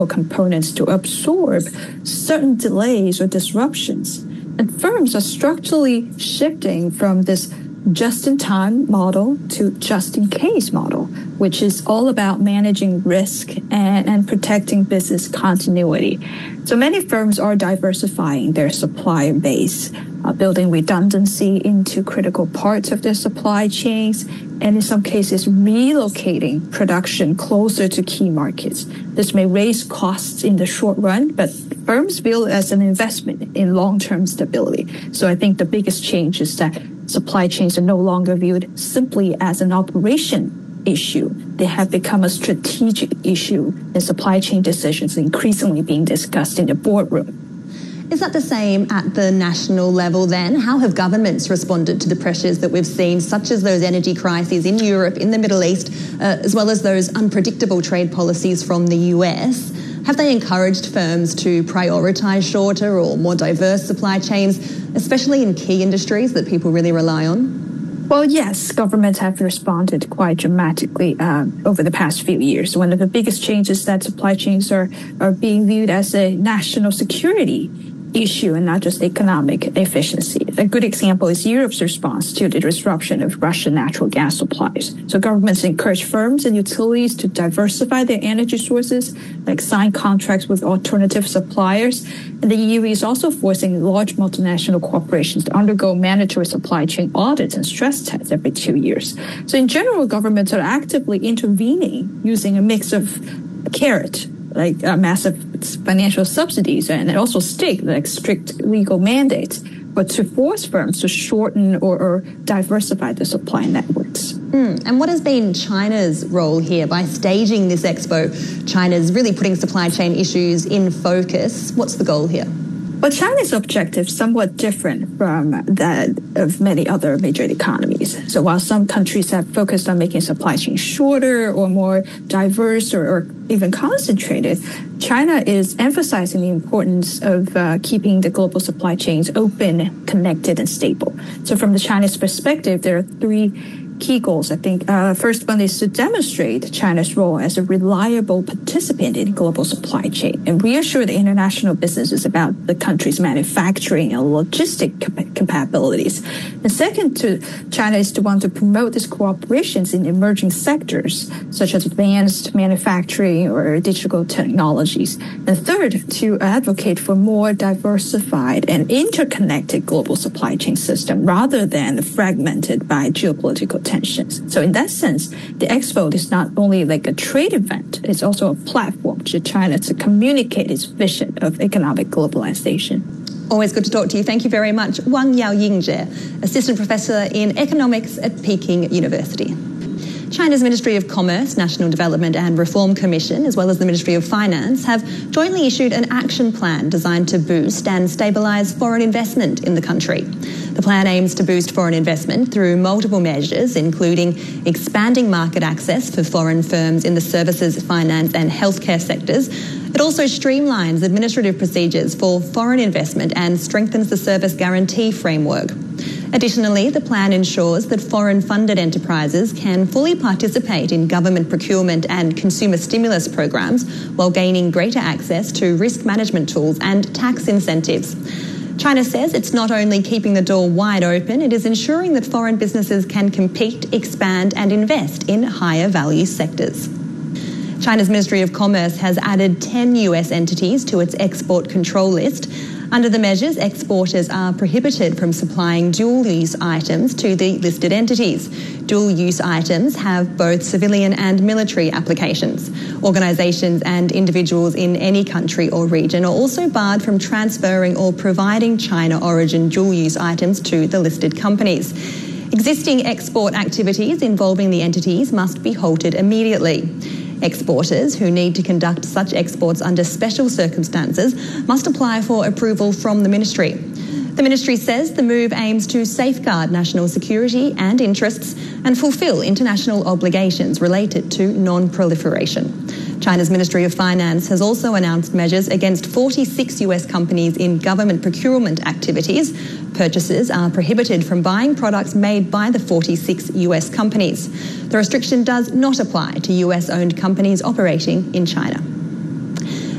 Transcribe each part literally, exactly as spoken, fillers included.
components to absorb certain delays or disruptions. And firms are structurally shifting from this just-in-time model to just-in-case model, which is all about managing risk and, and protecting business continuity. So many firms are diversifying their supplier base, uh, building redundancy into critical parts of their supply chains, and in some cases relocating production closer to key markets. This may raise costs in the short run, but firms view it as an investment in long-term stability. So I think the biggest change is that supply chains are no longer viewed simply as an operation issue. They have become a strategic issue, and supply chain decisions are increasingly being discussed in the boardroom. Is that the same at the national level then? How have governments responded to the pressures that we've seen, such as those energy crises in Europe, in the Middle East, uh, as well as those unpredictable trade policies from the U S? Have they encouraged firms to prioritise shorter or more diverse supply chains, especially in key industries that people really rely on? Well, yes, governments have responded quite dramatically uh, over the past few years. One of the biggest changes is that supply chains are, are being viewed as a national security issue and not just economic efficiency. A good example is Europe's response to the disruption of Russian natural gas supplies. So governments encourage firms and utilities to diversify their energy sources, like sign contracts with alternative suppliers. And the E U is also forcing large multinational corporations to undergo mandatory supply chain audits and stress tests every two years. So in general, governments are actively intervening using a mix of carrot, like uh, massive financial subsidies, and also stick, like strict legal mandates, but to force firms to shorten or, or diversify the supply networks. Mm. And what has been China's role here? By staging this expo, China's really putting supply chain issues in focus. What's the goal here? Well, China's objective is somewhat different from that of many other major economies. So while some countries have focused on making supply chains shorter or more diverse or, or even concentrated, China is emphasizing the importance of uh, keeping the global supply chains open, connected, and stable. So from the Chinese perspective, there are three key goals, I think. Uh, first one is to demonstrate China's role as a reliable participant in global supply chain and reassure the international businesses about the country's manufacturing and logistic cap- capabilities. And second, to China is to want to promote these cooperations in emerging sectors, such as advanced manufacturing or digital technologies. And third, to advocate for more diversified and interconnected global supply chain system rather than fragmented by geopolitical tensions. So in that sense, the expo is not only like a trade event, it's also a platform to China to communicate its vision of economic globalization. Always good to talk to you. Thank you very much. Wang Yaoyingjie, Assistant Professor in Economics at Peking University. China's Ministry of Commerce, National Development and Reform Commission, as well as the Ministry of Finance, have jointly issued an action plan designed to boost and stabilise foreign investment in the country. The plan aims to boost foreign investment through multiple measures, including expanding market access for foreign firms in the services, finance and healthcare sectors. It also streamlines administrative procedures for foreign investment and strengthens the service guarantee framework. Additionally, the plan ensures that foreign-funded enterprises can fully participate in government procurement and consumer stimulus programs while gaining greater access to risk management tools and tax incentives. China says it's not only keeping the door wide open, it is ensuring that foreign businesses can compete, expand and invest in higher value sectors. China's Ministry of Commerce has added ten U S entities to its export control list. Under the measures, exporters are prohibited from supplying dual-use items to the listed entities. Dual-use items have both civilian and military applications. Organisations and individuals in any country or region are also barred from transferring or providing China-origin dual-use items to the listed companies. Existing export activities involving the entities must be halted immediately. Exporters who need to conduct such exports under special circumstances must apply for approval from the ministry. The ministry says the move aims to safeguard national security and interests and fulfil international obligations related to non-proliferation. China's Ministry of Finance has also announced measures against forty-six U S companies in government procurement activities. Purchasers are prohibited from buying products made by the forty-six U S companies. The restriction does not apply to U S-owned companies operating in China.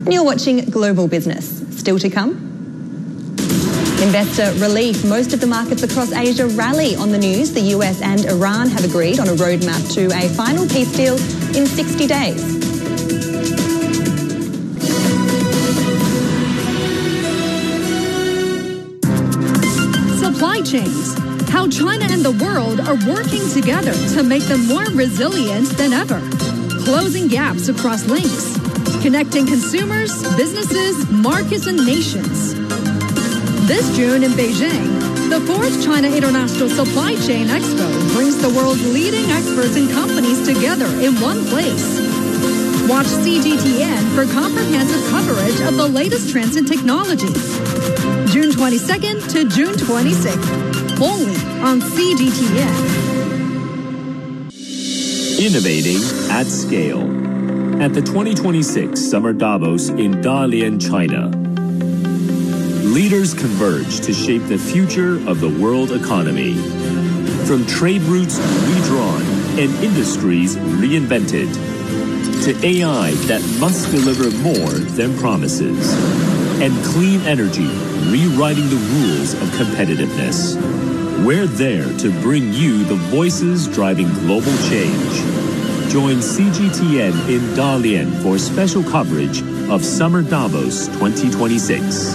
And you're watching Global Business. Still to come. Investor relief. Most of the markets across Asia rally on the news. The U S and Iran have agreed on a roadmap to a final peace deal in sixty days. Supply chains. How China and the world are working together to make them more resilient than ever. Closing gaps across links. Connecting consumers, businesses, markets, and nations. This June in Beijing, the fourth China International Supply Chain Expo brings the world's leading experts and companies together in one place. Watch C G T N for comprehensive coverage of the latest trends in technology. June twenty-second to June twenty-sixth, only on C G T N. Innovating at scale. At the twenty twenty-six Summer Davos in Dalian, China, leaders converge to shape the future of the world economy. From trade routes redrawn and industries reinvented, to A I that must deliver more than promises, and clean energy rewriting the rules of competitiveness. We're there to bring you the voices driving global change. Join C G T N in Dalian for special coverage of Summer Davos twenty twenty-six.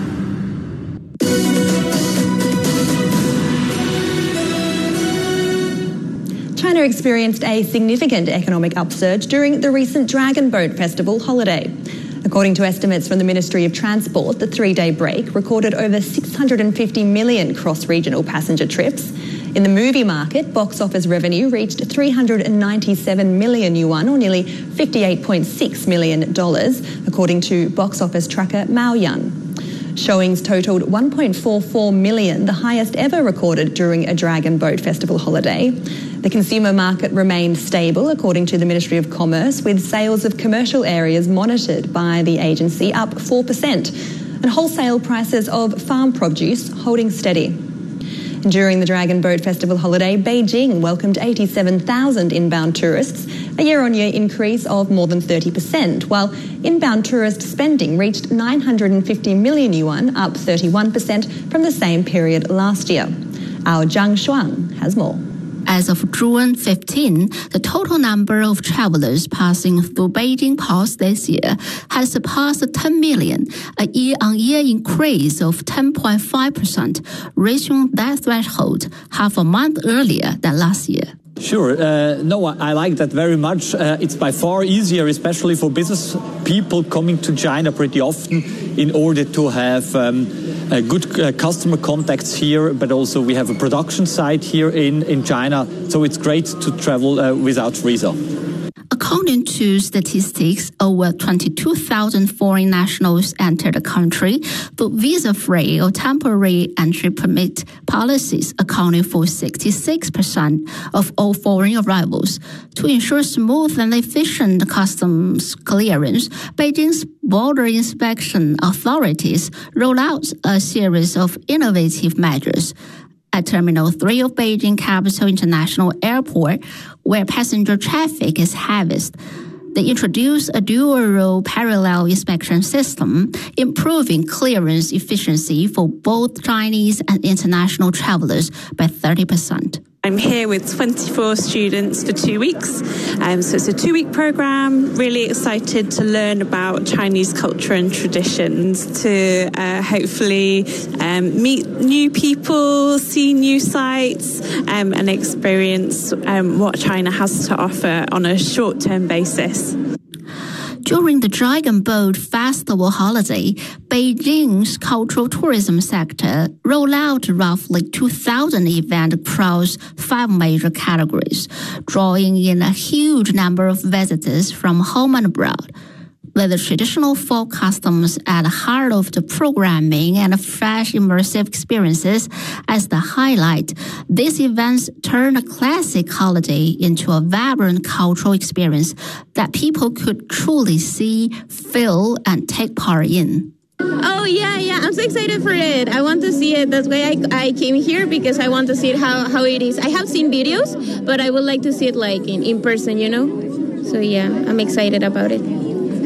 China experienced a significant economic upsurge during the recent Dragon Boat Festival holiday. According to estimates from the Ministry of Transport, the three-day break recorded over six hundred fifty million cross-regional passenger trips. In the movie market, box office revenue reached three hundred ninety-seven million yuan, or nearly fifty-eight point six million dollars, according to box office tracker Maoyan. Showings totaled one point four four million, the highest ever recorded during a Dragon Boat Festival holiday. The consumer market remained stable, according to the Ministry of Commerce, with sales of commercial areas monitored by the agency up four percent and wholesale prices of farm produce holding steady. During the Dragon Boat Festival holiday, Beijing welcomed eighty-seven thousand inbound tourists, a year-on-year increase of more than thirty percent, while inbound tourist spending reached nine hundred fifty million yuan, up thirty-one percent from the same period last year. Our Zhang Shuang has more. As of June fifteenth, the total number of travelers passing through Beijing ports this year has surpassed ten million, a year-on-year increase of ten point five percent, reaching that threshold half a month earlier than last year. Sure. Uh, no, I like that very much. Uh, it's by far easier, especially for business people coming to China pretty often in order to have um, uh, good uh, customer contacts here, but also we have a production site here in, in China, so it's great to travel uh, without visa. According to statistics, over twenty-two thousand foreign nationals entered the country through visa-free or temporary entry permit policies, accounting for sixty-six percent of all foreign arrivals. To ensure smooth and efficient customs clearance, Beijing's border inspection authorities rolled out a series of innovative measures. At Terminal three of Beijing Capital International Airport, where passenger traffic is heaviest, they introduced a dual-row parallel inspection system, improving clearance efficiency for both Chinese and international travelers by thirty percent. I'm here with twenty-four students for two weeks. Um, so it's a two-week program, really excited to learn about Chinese culture and traditions, to uh, hopefully um, meet new people, see new sites, um, and experience um, what China has to offer on a short-term basis. During the Dragon Boat Festival holiday, Beijing's cultural tourism sector rolled out roughly two thousand events across five major categories, drawing in a huge number of visitors from home and abroad. With the traditional folk customs at the heart of the programming and fresh immersive experiences as the highlight, these events turn a classic holiday into a vibrant cultural experience that people could truly see, feel, and take part in. Oh, yeah, yeah. I'm so excited for it. I want to see it. That's why I, I came here, because I want to see it how, how it is. I have seen videos, but I would like to see it like in, in person, you know? So, yeah, I'm excited about it. The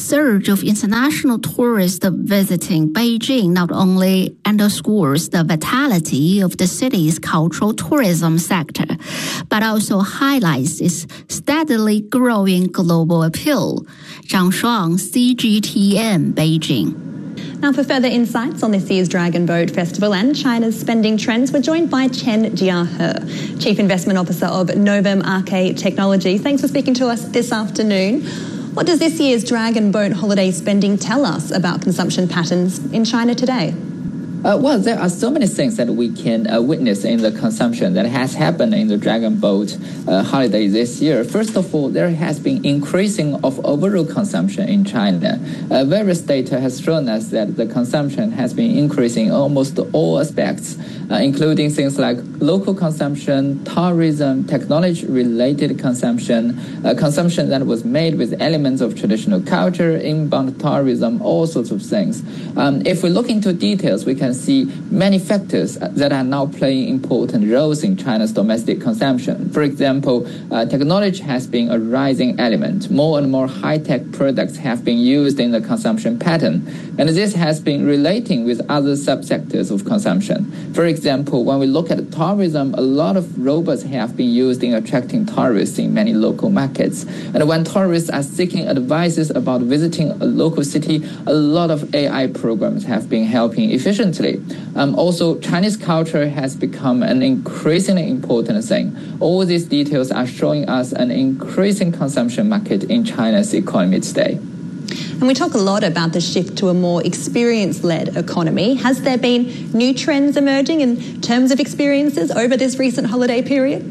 surge of international tourists visiting Beijing not only underscores the vitality of the city's cultural tourism sector, but also highlights its steadily growing global appeal. Zhang Shuang, C G T N, Beijing. Now, for further insights on this year's Dragon Boat Festival and China's spending trends, we're joined by Chen Jiahe, Chief Investment Officer of Novum Arcade Technology. Thanks for speaking to us this afternoon. What does this year's Dragon Boat holiday spending tell us about consumption patterns in China today? Uh, well, there are so many things that we can uh, witness in the consumption that has happened in the Dragon Boat uh, holiday this year. First of all, there has been increasing of overall consumption in China. Uh, various data has shown us that the consumption has been increasing in almost all aspects, uh, including things like local consumption, tourism, technology-related consumption, uh, consumption that was made with elements of traditional culture, inbound tourism, all sorts of things. Um, if we look into details, we can see many factors that are now playing important roles in China's domestic consumption. For example, uh, technology has been a rising element. More and more high-tech products have been used in the consumption pattern, and this has been relating with other subsectors of consumption. For example, when we look at tourism, a lot of robots have been used in attracting tourists in many local markets. And when tourists are seeking advices about visiting a local city, a lot of A I programs have been helping efficiently. Um, also, Chinese culture has become an increasingly important thing. All these details are showing us an increasing consumption market in China's economy today. And we talk a lot about the shift to a more experience-led economy. Has there been new trends emerging in terms of experiences over this recent holiday period?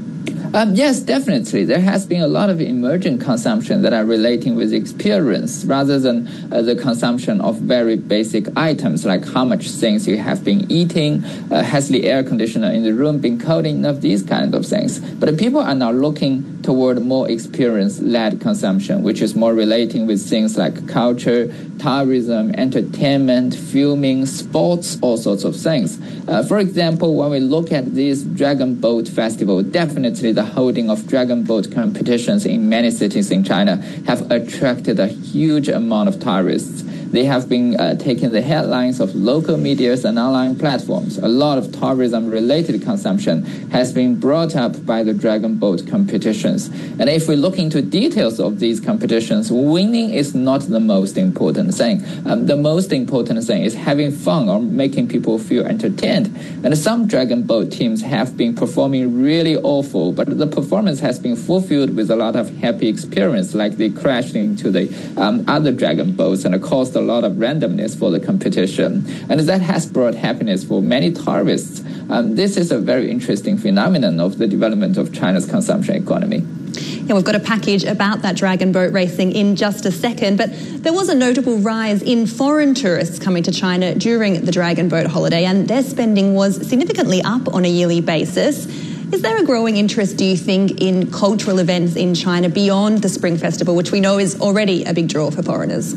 Um, yes, definitely. There has been a lot of emerging consumption that are relating with experience rather than uh, the consumption of very basic items like how much things you have been eating, uh, has the air conditioner in the room been cold enough, these kind of things. But people are now looking toward more experience-led consumption, which is more relating with things like culture, tourism, entertainment, filming, sports, all sorts of things. Uh, for example, when we look at this Dragon Boat Festival, definitely the holding of Dragon Boat competitions in many cities in China have attracted a huge amount of tourists. They have been uh, taking the headlines of local medias and online platforms. A lot of tourism-related consumption has been brought up by the Dragon Boat competitions. And if we look into details of these competitions, winning is not the most important thing. Um, the most important thing is having fun or making people feel entertained. And some Dragon Boat teams have been performing really awful, but the performance has been fulfilled with a lot of happy experience, like they crashed into the um, other Dragon Boats and caused a lot of randomness for the competition. And that has brought happiness for many tourists. Um, this is a very interesting phenomenon of the development of China's consumption economy. Yeah, we've got a package about that dragon boat racing in just a second, but there was a notable rise in foreign tourists coming to China during the Dragon Boat holiday, and their spending was significantly up on a yearly basis. Is there a growing interest, do you think, in cultural events in China beyond the Spring Festival, which we know is already a big draw for foreigners?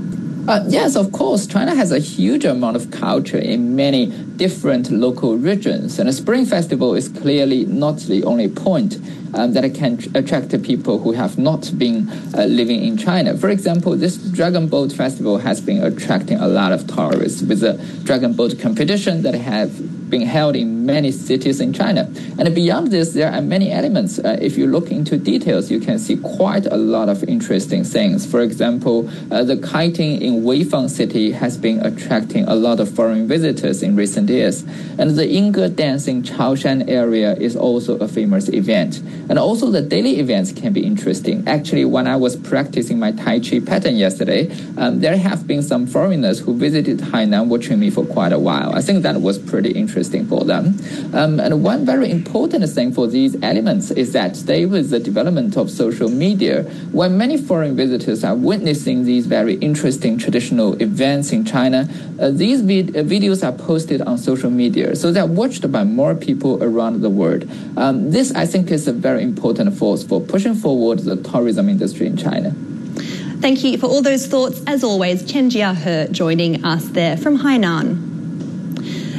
Uh, yes, of course. China has a huge amount of culture in many different local regions, and the Spring Festival is clearly not the only point um, that can tr- attract people who have not been uh, living in China. For example, this Dragon Boat Festival has been attracting a lot of tourists with the Dragon Boat competition that have been held in many cities in China. And beyond this, there are many elements. Uh, if you look into details, you can see quite a lot of interesting things. For example, uh, the kiting in Weifang City has been attracting a lot of foreign visitors in recent years. And the Yingge dance in Chaoshan area is also a famous event. And also the daily events can be interesting. Actually, when I was practicing my Tai Chi pattern yesterday, um, there have been some foreigners who visited Hainan watching me for quite a while. I think that was pretty interesting for them. Um, and one very important thing for these elements is that today with the development of social media, when many foreign visitors are witnessing these very interesting traditional events in China, uh, these vid- uh, videos are posted on social media, so they're watched by more people around the world. Um, this, I think, is a very important force for pushing forward the tourism industry in China. Thank you for all those thoughts. As always, Chen Jiahe joining us there from Hainan.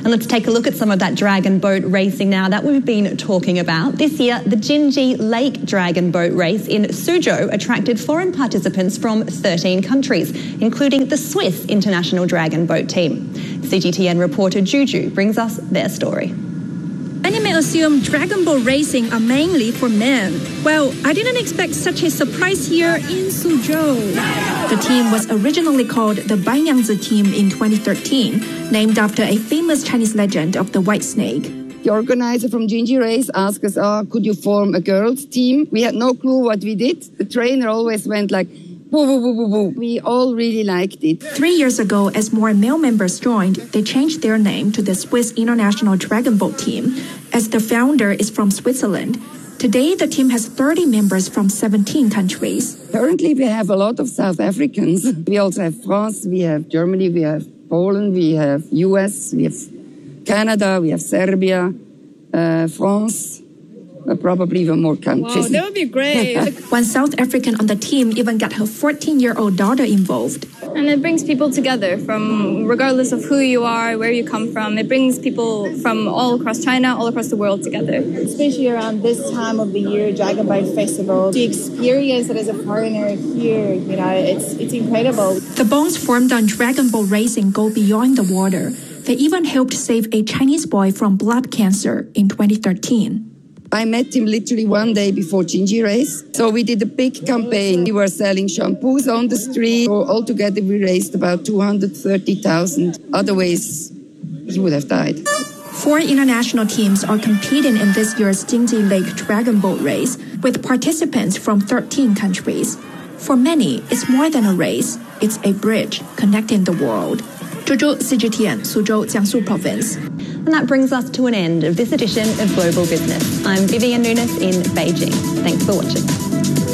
And let's take a look at some of that dragon boat racing now that we've been talking about. This year, the Jinji Lake Dragon Boat Race in Suzhou attracted foreign participants from thirteen countries, including the Swiss International Dragon Boat Team. C G T N reporter Juju brings us their story. Many may assume dragon boat racing are mainly for men. Well, I didn't expect such a surprise here in Suzhou. The team was originally called the Banyangzi team in twenty thirteen, named after a famous Chinese legend of the white snake. The organizer from Jinji Race asked us, oh, could you form a girls' team? We had no clue what we did. The trainer always went like, woo, woo, woo, woo, woo. We all really liked it. Three years ago, as more male members joined, they changed their name to the Swiss International Dragon Boat Team, as the founder is from Switzerland. Today, the team has thirty members from seventeen countries. Currently, we have a lot of South Africans. We also have France, we have Germany, we have Poland, we have U S, we have Canada, we have Serbia, uh, France. Uh, probably even more countries. Wow, that would be great. One South African on the team even got her fourteen-year-old daughter involved. And it brings people together from regardless of who you are, where you come from. It brings people from all across China, all across the world together. Especially around this time of the year, Dragon Boat Festival. To experience it as a foreigner here, you know, it's it's incredible. The bonds formed on dragon boat racing go beyond the water. They even helped save a Chinese boy from blood cancer in twenty thirteen. I met him literally one day before Jinji Race. So we did a big campaign. We were selling shampoos on the street. So altogether, we raised about two hundred thirty thousand. Otherwise, he would have died. Four international teams are competing in this year's Jinji Lake Dragon Boat Race, with participants from thirteen countries. For many, it's more than a race. It's a bridge connecting the world. Zhuzhou, C G T N, Suzhou, Jiangsu Province. And that brings us to an end of this edition of Global Business. I'm Vivian Nunes in Beijing. Thanks for watching.